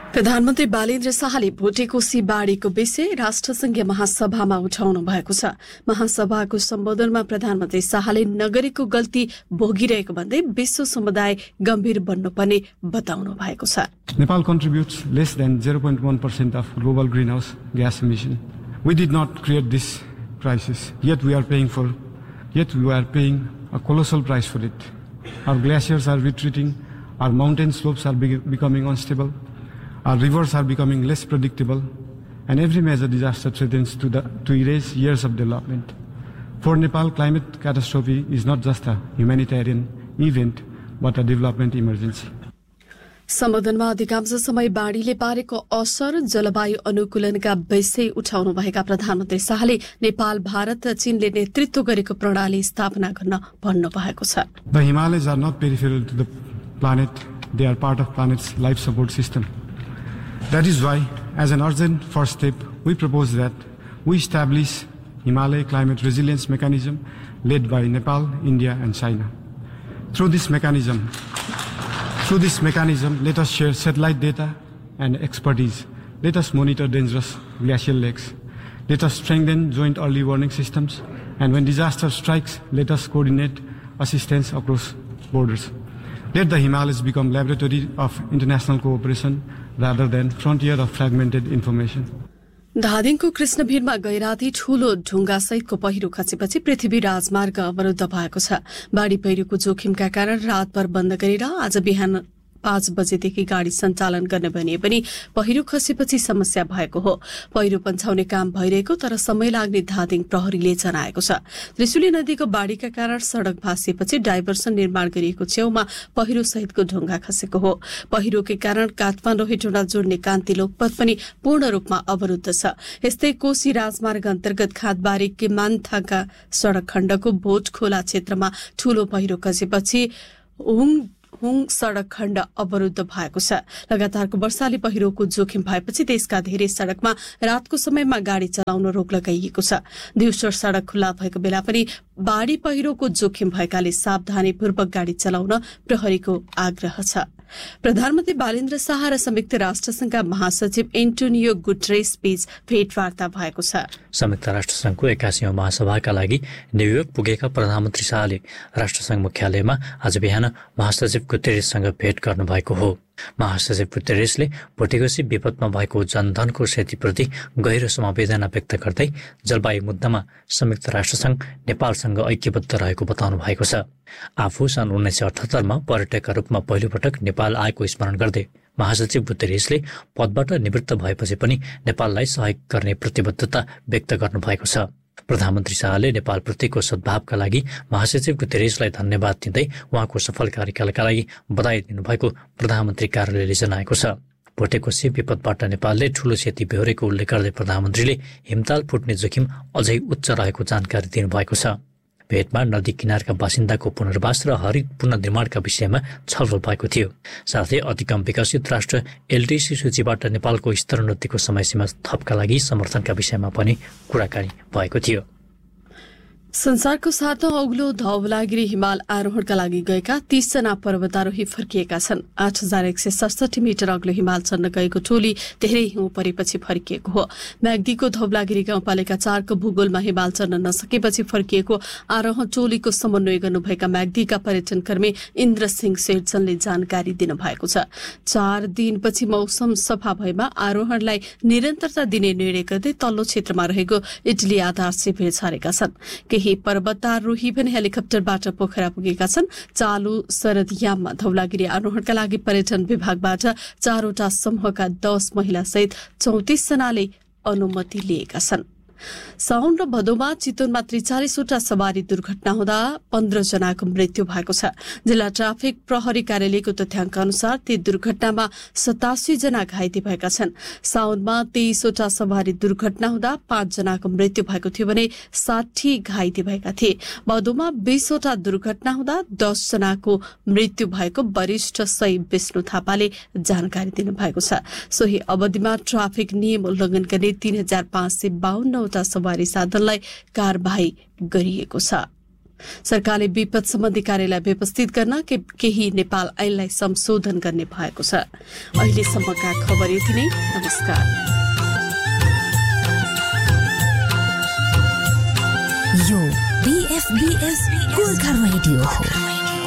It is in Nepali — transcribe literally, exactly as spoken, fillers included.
प्रधानमन्त्री बालेन्द्र शाहले भोटेकोशी बाढीको विषय राष्ट्रसंघीय महासभामा उठाउनु भएको छ। महासभाको सम्बोधनमा प्रधानमन्त्री शाहले नगरेको गल्ती भोगिरहेको भन्दै विश्व समुदाय गम्भीर बन्नुपर्ने बताउनु भएको छ। Nepal contributes less than zero point one percent of global greenhouse gas emission. We did not create this crisis, yet we are paying for yet we are paying a colossal price for it. Our glaciers are retreating, our mountain slopes are be- becoming unstable. Our rivers are becoming less predictable, and every major disaster threatens to, the, to erase years of development. For Nepal, climate catastrophe is not just a humanitarian event, but a development emergency. सम्बोधनमा अधिकांश समय बाढीले पारेको असर जलवायु अनुकूलनका विषय उठाउनु भएका प्रधानमन्त्री शाहले नेपाल भारत चीनले नेतृत्व गरेको प्रणाली स्थापना गर्न भन्नु भएको छ। The Himalayas are not peripheral to the planet, they are part of planet's life support system. That is why, as an urgent first step, we propose that we establish Himalaya Climate Resilience Mechanism led by Nepal, India and China. Through this mechanism, through this mechanism, let us share satellite data and expertise. Let us monitor dangerous glacial lakes. Let us strengthen joint early warning systems. And when disaster strikes, let us coordinate assistance across borders. Let the Himalayas become laboratory of international cooperation rather than frontier of fragmented information. धादिङको कृष्णभिरमा गैराती ठूलो ढुङ्गासहितको पहिरो खसेपछि पृथ्वी राजमार्ग अवरुद्ध भएको छ। बाढी पहिरोको जोखिमका कारण रातभर बन्द गरेर आज बिहान पाँच बजेदेखि गाड़ी सञ्चालन गर्ने भने पनि पहिरो खसेपछि समस्या भएको हो। पहिरो पन्छाउने काम भइरहेको तर समय लाग्ने धादिङ प्रहरीले जनाएको छ। त्रिशुली नदीको बाढ़ीका कारण सड़क भाँसिएपछि डाइभर्सन निर्माण गरिएको छेउमा पहिरो सहितको ढुङ्गा खसेको हो। पहिरोकै कारण काठमाडौँ हेटौँडा जोड्ने कान्ति लोकपथ पनि पूर्ण रूपमा अवरुद्ध छ। यस्तै कोशी राजमार्ग अन्तर्गत खातबारी किमानथाका सड़क खण्डको भोट खोला क्षेत्रमा ठूलो पहिरो खसेपछि हुङ हुङ सड़क खण्ड अवरुद्ध भएको छ। लगातारको वर्षाले पहिरोको जोखिम भएपछि देशका धेरै सड़कमा रातको समयमा गाड़ी चलाउन रोक लगाइएको छ। दिउँसो सड़क खुल्ला भएको बेला पनि बाढ़ी पहिरोको जोखिम भएकाले सावधानीपूर्वक गाड़ी चलाउन प्रहरीको आग्रह छ। प्रधानमन्त्री बालेन्द्र शाह र संयुक्त राष्ट्रसंघका महासचिव एन्टोनियो गुटरेस बीच भेटवार्ता भएको छ। संयुक्त राष्ट्रसंघको एकासीऔं महासभाका लागि न्यूयोर्क पुगेका प्रधानमन्त्री शाहले राष्ट्रसंघ मुख्यालयमा आज बिहान महासचिव गुटेरेससँग भेट गर्नुभएको हो। महासचिव गुटेरेसले भोटेकोशी विपदमा भएको जनधनको क्षतिप्रति गहिरो संवेदना व्यक्त गर्दै जलवायु मुद्दामा संयुक्त राष्ट्रसंघ नेपालसँग ऐक्यबद्ध रहेको बताउनु भएको छ। आफू सन् उन्नाइस सय अठहत्तरमा पर्यटकका रूपमा पहिलोपटक नेपाल आएको स्मरण गर्दै महासचिव गुटेरेसले पदबाट निवृत्त भएपछि पनि नेपाललाई सहयोग गर्ने प्रतिबद्धता व्यक्त गर्नुभएको छ। प्रधानमन्त्री शाहले नेपालप्रतिको सद्भावका लागि महासचिव गुटेरेसलाई धन्यवाद दिँदै उहाँको सफल कार्यकालका लागि बधाई दिनुभएको प्रधानमन्त्री कार्यालयले जनाएको छ। भोटेकोशी विपदबाट नेपालले ठूलो क्षति बेहोरेको उल्लेख गर्दै प्रधानमन्त्रीले हिमताल फुट्ने जोखिम अझै उच्च रहेको जानकारी दिनुभएको छ। भेटमा नदी किनारका बासिन्दाको पुनर्वास र हरित पुनर्निर्माणका विषयमा छलफल भएको थियो। साथै अति कम विकसित राष्ट्र एलडीसी सूचीबाट नेपालको स्तरोन्नतिको समयसीमा थपका लागि समर्थनका विषयमा पनि कुराकानी भएको थियो। संसारको सातौं अग्लो धवलागिरी हिमाल आरोहणका लागि गएका तीस जना पर्वतारोही फर्किएका छन्। आठ हजार एक सय सडसठी मिटर अग्लो हिमाल चढ्न गएको टोली धेरै हिउँ परेपछि फर्किएको हो। म्याग्दीको धवलागिरी गाउँपालिका चारको भूगोलमा हिमाल चढ्न नसकेपछि फर्किएको आरोहण टोलीको समन्वय गर्नुभएका म्याग्दीका पर्यटन कर्मी इन्द्र सिंह शेरचनले जानकारी दिनुभएको छ। चार दिनपछि मौसम सफा भएमा आरोहणलाई निरन्तरता दिने निर्णय गर्दै तल्लो क्षेत्रमा रहेको इटली आधार शिविर छरेका छन्। केही पर्वतारोही पनि हेलिकप्टरबाट पोखरा पुगेका छन्। चालु शरद याममा धवलागिरी आरोहणका लागि पर्यटन विभागबाट चारवटा समूहका दस महिला सहित चौतिस जनाले अनुमति लिएका छन्। साउन र भदौमा चितवनमा त्रिचालिसवटा सवारी दुर्घटना हुँदा पन्ध्र जनाको मृत्यु भएको छ। जिल्ला ट्राफिक प्रहरी कार्यालयको तथ्याङ्क अनुसार ती दुर्घटनामा सतासी जना घाइते भएका छन्। साउनमा तेइसवटा सवारी दुर्घटना हुँदा पाँच जनाको मृत्यु भएको थियो भने साठी घाइते भएका थिए। भदौमा बीसवटा दुर्घटना हुँदा दस जनाको मृत्यु भएको वरिष्ठ सही विष्णु थापाले जानकारी दिनुभएको छ। सोही अवधिमा ट्राफिक नियम उल्लंघन गर्ने तीन हजार पाँच सय बाहन्न सवारी साधनलाई कारबाही गरिएको छ। सरकारले विपद सम्बन्धी कार्यलाई व्यवस्थित गर्न के, केही नेपाल ऐनलाई संशोधन गर्ने भएको छ। अहिलेसम्मका खबर यति नै। नमस्कार। यो बीएफबीएस गोर्खा रेडियो हो।